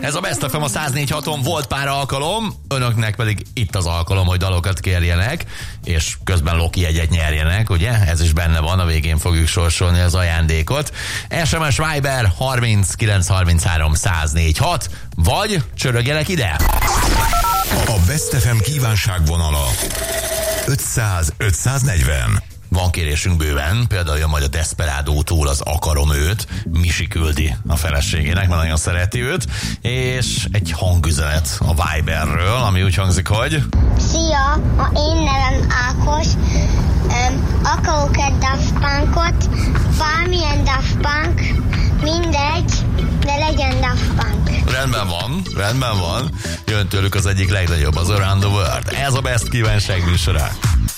Ez a Best FM a 104.6-on, volt pár alkalom, önöknek pedig itt az alkalom, hogy dalokat kérjenek, és közben Loki jegyet nyerjenek, ugye? Ez is benne van, a végén fogjuk sorsolni az ajándékot. SMS Viber 3933 1046, vagy csörögjenek ide! A Best FM kívánságvonala 500-540. Van kérésünk bőven, például jön majd a Desperado-tól az Akarom őt, Misi küldi a feleségének, mert nagyon szereti őt, és egy hangüzenet a Viberről, ami úgy hangzik, hogy... Szia, a én nevem Ákos, akarok egy Daft Punkot, bármilyen Daft Punk, mindegy, de legyen Daft Punk. Rendben van, jön tőlük az egyik legnagyobb, az Around the World. Ez a Best kívánság műsora.